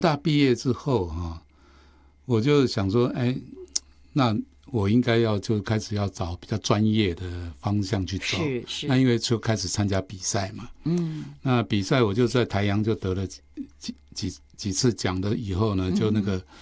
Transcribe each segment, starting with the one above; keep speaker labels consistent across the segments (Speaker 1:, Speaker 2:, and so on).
Speaker 1: 大毕业之后我就想说，哎，那我应该就开始要找比较专业的方向去走。
Speaker 2: 是。
Speaker 1: 那因为就开始参加比赛嘛，那比赛我就在台阳就得了几次奖的以后呢，就那个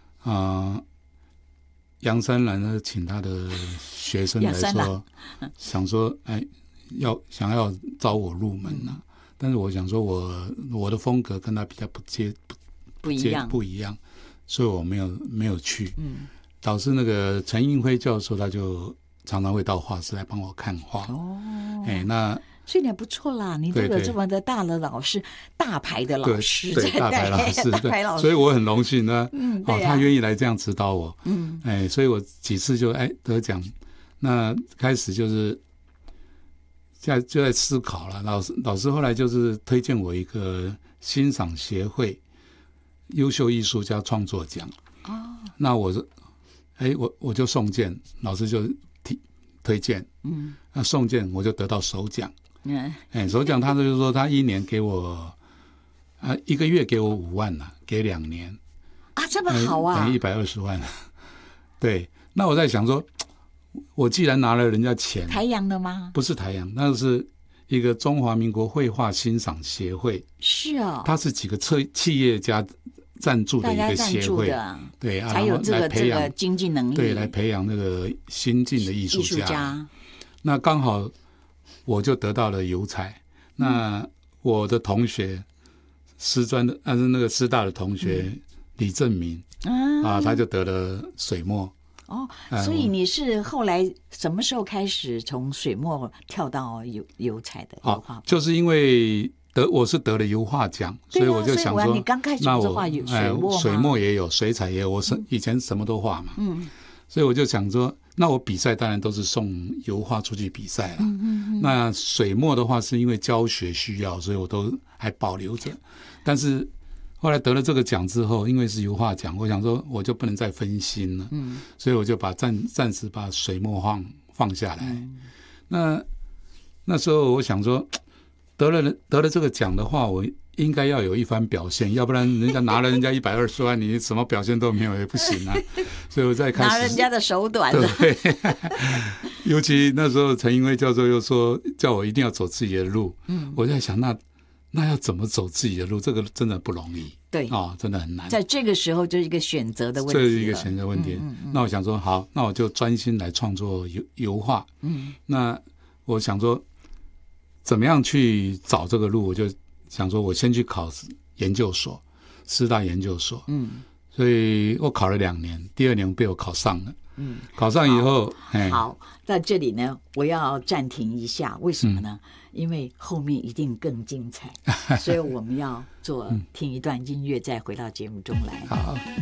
Speaker 1: 杨三郎呢，请他的学生来说，想说，哎，想要招我入门但是我想说我的风格跟他比较不一样，所以我没有去。导致那个陈映辉教授他就常常会到画室来帮我看画。那
Speaker 2: 所以你还不错啦，你这个这么的大的老师，大牌的老师，
Speaker 1: 对大牌老师，对，所以我很荣幸呢。他愿意来这样指导我。所以我几次就得奖。那开始就是就在思考了。老师后来就是推荐我一个欣赏协会优秀艺术家创作奖。那我就送件，老师就推荐。那送件我就得到首奖。首奖他就是说他一年给我一个月给我5万给2年
Speaker 2: 这么好啊，
Speaker 1: 等于120万。对，那我在想说，我既然拿了人家钱，
Speaker 2: 台阳的吗？不
Speaker 1: 是台阳，那是一个中华民国绘画欣赏协会。
Speaker 2: 是哦，
Speaker 1: 它是几个企业家赞助的一个协会，对，
Speaker 2: 才有这个经济能力，
Speaker 1: 对，来培养那个新进的艺术家。那刚好我就得到了油彩。那我的同学师专的，那个师大的同学李正明他就得了水墨。
Speaker 2: 所以你是后来什么时候开始从水墨跳到油彩的油画？
Speaker 1: 就是因为我是得了油画奖，所以我就想说，
Speaker 2: 你刚开始不是画
Speaker 1: 水墨也有，水彩也有，我以前什么都画嘛。所以我就想说，那我比赛当然都是送油画出去比赛了。那水墨的话，是因为教学需要，所以我都还保留着。但是后来得了这个奖之后，因为是油画奖，我想说我就不能再分心了。所以我就暂时把水墨放下来。那时候我想说，得了这个奖的话，我应该要有一番表现，要不然人家拿了人家120万，你什么表现都没有也不行啊。所以我再开始
Speaker 2: 拿人家的手短
Speaker 1: 了。对，尤其那时候陈英辉教授又说叫我一定要走自己的路。我在想那要怎么走自己的路？这个真的不容易。
Speaker 2: 对
Speaker 1: 真的很难。
Speaker 2: 在这个时候就是一个选择的问题，
Speaker 1: 这是一个选择问题。那我想说，好，那我就专心来创作油画。那我想说，怎么样去找这个路？我就想说，我先去考研究所，师大研究所。所以我考了2年，第2年被我考上了。考上以后，
Speaker 2: 好，在这里呢，我要暂停一下，为什么呢？因为后面一定更精彩，所以我们要听一段音乐，再回到节目中来。
Speaker 1: 好。